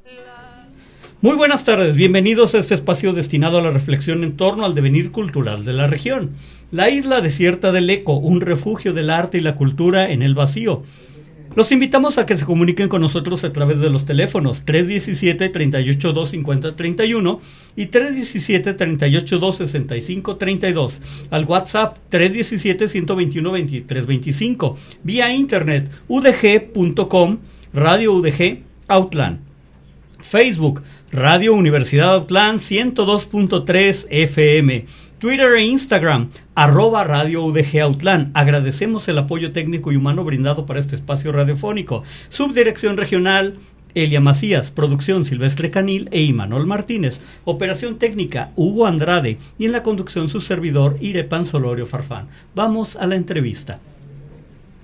Muy buenas tardes, bienvenidos a este espacio destinado a la reflexión en torno al devenir cultural de la región. La isla desierta del Eco, un refugio del arte y la cultura en el vacío. Los invitamos a que se comuniquen con nosotros a través de los teléfonos 317-382-5031 y 317-382-6532, al WhatsApp 317-121-2325, vía internet udg.com, Radio UDG Outland, Facebook, Radio Universidad Autlán 102.3 FM, Twitter e Instagram, @Radio UDG Autlán. Agradecemos el apoyo técnico y humano brindado para este espacio radiofónico. Subdirección regional, Elia Macías. Producción, Silvestre Canil e Imanol Martínez. Operación técnica, Hugo Andrade. Y en la conducción, su servidor, Irepan Solorio Farfán. Vamos a la entrevista.